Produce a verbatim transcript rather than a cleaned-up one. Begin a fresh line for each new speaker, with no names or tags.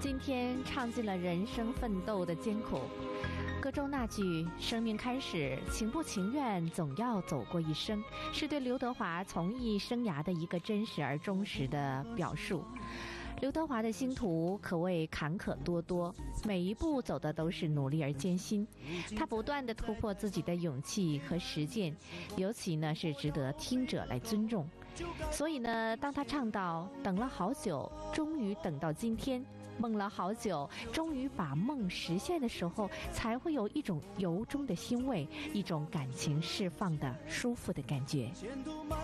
今天唱尽了人生奋斗的艰苦。歌中那句“生命开始，情不情愿，总要走过一生”，是对刘德华从艺生涯的一个真实而忠实的表述。刘德华的星途可谓坎坷多多，每一步走的都是努力而艰辛。他不断地突破自己的勇气和实践，尤其呢是值得听者来尊重。所以呢，当他唱到“等了好久，终于等到今天，梦了好久，终于把梦实现”的时候，才会有一种由衷的欣慰，一种感情释放的舒服的感觉。